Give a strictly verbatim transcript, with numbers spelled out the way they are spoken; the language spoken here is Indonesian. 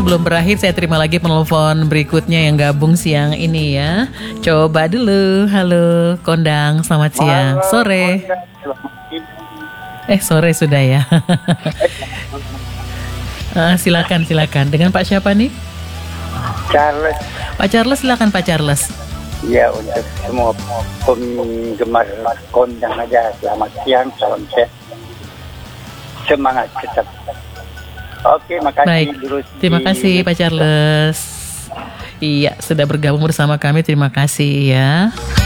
sebelum berakhir saya terima lagi penelpon berikutnya yang gabung siang ini ya. Coba dulu. Halo Kondang, selamat siang. Halo, Sore. Kondang, selamat siang. Eh sore sudah ya. uh, silakan silakan. Dengan Pak siapa nih? Charles. Pak Charles, silakan Pak Charles. Ya, untuk semua penggemar Kondang aja selamat siang, salam sehat, semangat tetap. Oke, makasih. Baik, Dulu terima di- kasih Pak Charles. Iya, sudah bergabung bersama kami. Terima kasih ya.